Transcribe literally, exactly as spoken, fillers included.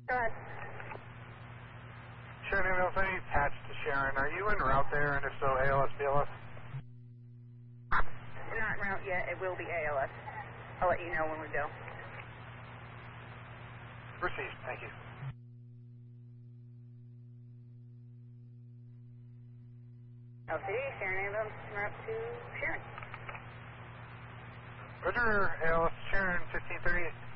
Go ahead. Sharon ambulance, I need patched to Sharon. Are you en route there, and if so, A L S, B L S? We're not en route yet. It will be A L S. I'll let you know when we go. Received. Thank you. L C D, Sharon ambulance, en route to Sharon. Roger, A L S Sharon, fifteen thirty-eight.